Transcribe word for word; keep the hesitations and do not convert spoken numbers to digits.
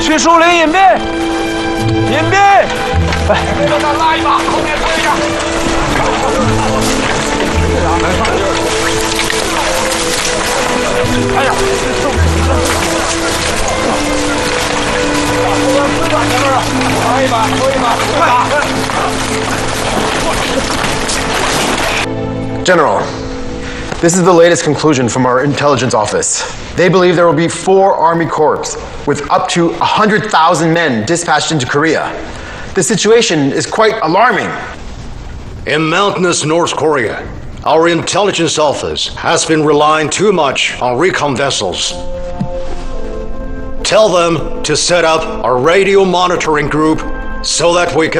去树林隐蔽，隐蔽！哎，再拉一把，后面推着。哎呀，拉一把，拖一把，快打！ General, this is the latest conclusion from our intelligence office. They believe there will be four Army corps with up to one hundred thousand men dispatched into Korea. The situation is quite alarming. In mountainous North Korea, our intelligence office has been relying too much on recon vessels. Tell them to set up a radio monitoring group so that we can